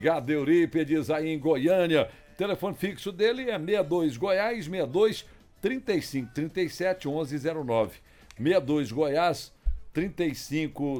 Obrigado, Eurípedes, aí em Goiânia. O telefone fixo dele é 62 Goiás, 62 35 37 11 09. 62 Goiás, 35